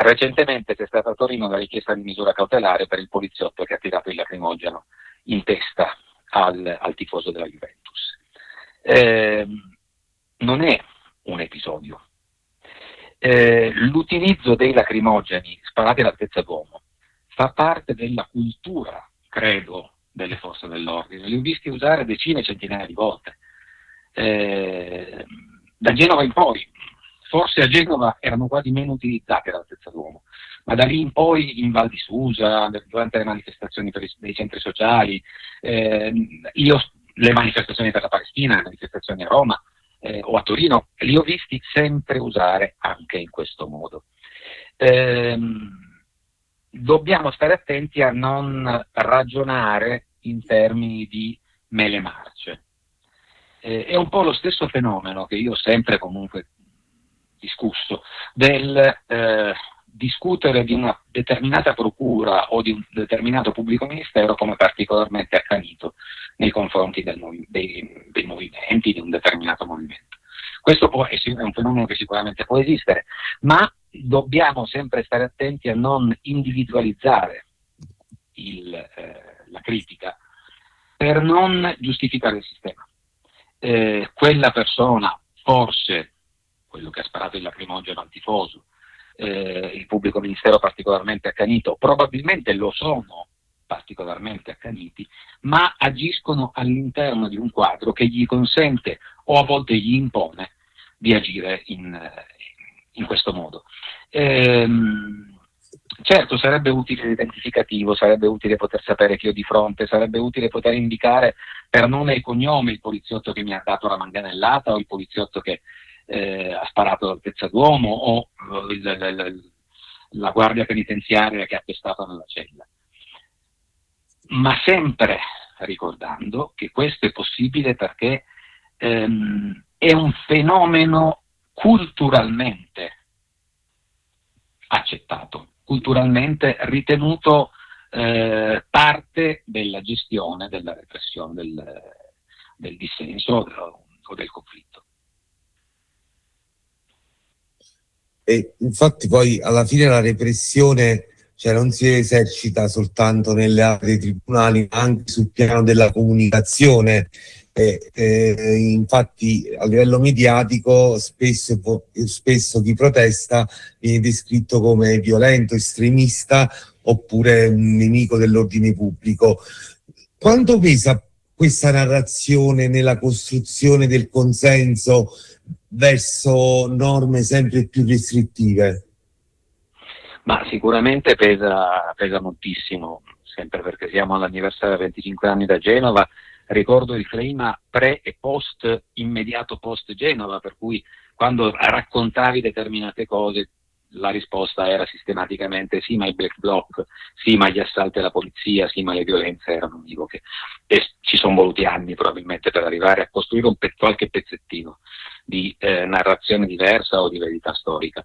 Recentemente c'è stata a Torino la richiesta di misura cautelare per il poliziotto che ha tirato il lacrimogeno in testa al tifoso della Juventus. Non è un episodio. L'utilizzo dei lacrimogeni sparati all'altezza d'uomo fa parte della cultura, credo, delle forze dell'ordine. Li ho visti usare decine e centinaia di volte. Da Genova in poi, forse a Genova erano quasi meno utilizzate all'altezza d'uomo, ma da lì in poi in Val di Susa, durante le manifestazioni dei centri sociali, le manifestazioni per la Palestina, le manifestazioni a Roma o a Torino, li ho visti sempre usare anche in questo modo. Dobbiamo stare attenti a non ragionare in termini di mele marce. È un po' lo stesso fenomeno che io ho sempre comunque discusso, del discutere di una determinata procura o di un determinato pubblico ministero come particolarmente accanito nei confronti dei movimenti, di un determinato movimento. Questo è un fenomeno che sicuramente può esistere, ma dobbiamo sempre stare attenti a non individualizzare la critica per non giustificare il sistema. Quella persona, forse quello che ha sparato il lacrimogeno al tifoso, il pubblico ministero particolarmente accanito, probabilmente lo sono particolarmente accaniti, ma agiscono all'interno di un quadro che gli consente o a volte gli impone di agire in questo modo. Certo, sarebbe utile l'identificativo, sarebbe utile poter sapere chi ho di fronte, sarebbe utile poter indicare per nome e cognome il poliziotto che mi ha dato la manganellata o il poliziotto che ha sparato all'altezza d'uomo o la guardia penitenziaria che ha pestato nella cella. Ma sempre ricordando che questo è possibile perché è un fenomeno culturalmente accettato, culturalmente ritenuto parte della gestione della repressione del dissenso o del conflitto. E infatti poi alla fine la repressione non si esercita soltanto nelle aree dei tribunali, ma anche sul piano della comunicazione. Infatti a livello mediatico spesso chi protesta viene descritto come violento, estremista oppure un nemico dell'ordine pubblico. Quanto pesa questa narrazione nella costruzione del consenso verso norme sempre più restrittive? Ma sicuramente pesa moltissimo, sempre perché siamo all'anniversario 25 anni da Genova. Ricordo il clima pre e post, immediato post Genova, per cui quando raccontavi determinate cose la risposta era sistematicamente sì, ma i black bloc, sì, ma gli assalti alla polizia, sì, ma le violenze erano univoche. E ci sono voluti anni probabilmente per arrivare a costruire qualche pezzettino di narrazione diversa o di verità storica.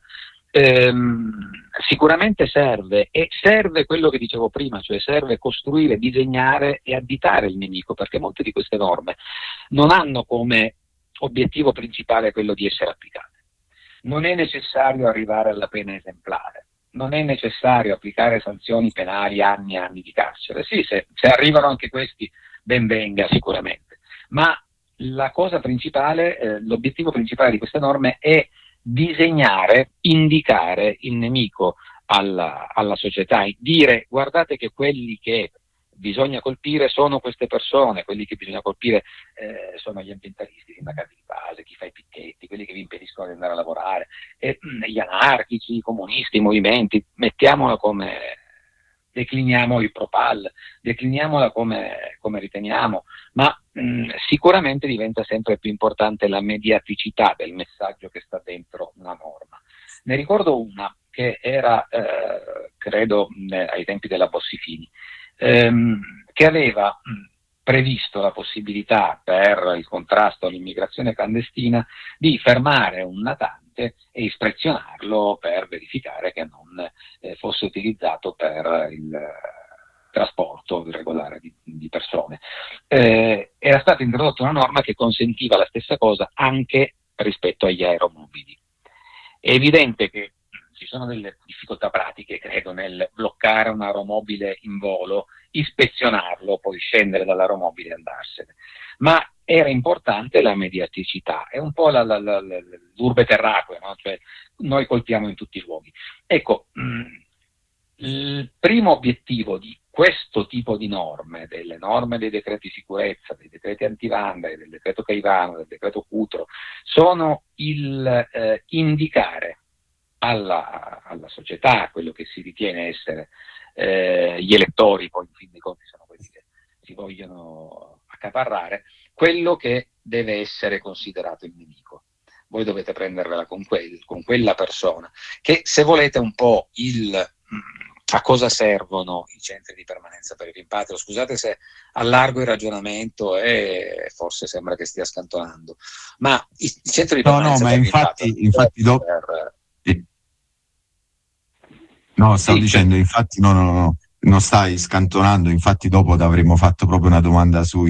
Sicuramente serve quello che dicevo prima, cioè serve costruire, disegnare e additare il nemico, perché molte di queste norme non hanno come obiettivo principale quello di essere applicate. Non è necessario arrivare alla pena esemplare, non è necessario applicare sanzioni penali, anni e anni di carcere. Sì, se arrivano anche questi, ben venga sicuramente, ma la cosa principale, l'obiettivo principale di queste norme è disegnare, indicare il nemico alla società, dire guardate che quelli che bisogna colpire sono queste persone, quelli che bisogna colpire sono gli ambientalisti, i sindacati di base, chi fa i picchetti, quelli che vi impediscono di andare a lavorare, gli anarchici, i comunisti, i movimenti, mettiamola come, decliniamo il Propal, decliniamola come riteniamo, ma sicuramente diventa sempre più importante la mediaticità del messaggio che sta dentro una norma. Ne ricordo una che era, credo, ai tempi della Bossi-Fini, che aveva previsto la possibilità per il contrasto all'immigrazione clandestina di fermare un natante e ispezionarlo per verificare che non fosse utilizzato per il trasporto irregolare di persone. Era stata introdotta una norma che consentiva la stessa cosa anche rispetto agli aeromobili. È evidente che ci sono delle difficoltà pratiche, credo, nel bloccare un aeromobile in volo, ispezionarlo, poi scendere dall'aeromobile e andarsene. Ma era importante la mediaticità, è un po' l'urbe terraque, no? Cioè noi colpiamo in tutti i luoghi. Ecco, il primo obiettivo di questo tipo di norme, delle norme dei decreti sicurezza, dei decreti antivandali, del decreto Caivano, del decreto Cutro, sono il indicare alla società, quello che si ritiene essere gli elettori, poi in fin dei conti sono quelli che si vogliono accaparrare, quello che deve essere considerato il nemico. Voi dovete prendervela con quella persona, che se volete un po' a cosa servono i centri di permanenza per il rimpatrio. Scusate se allargo il ragionamento e forse sembra che stia scantonando, ma i centri di permanenza per il rimpatrio infatti dopo no, stavo dicendo, infatti no, non stai scantonando, infatti dopo avremmo fatto proprio una domanda sui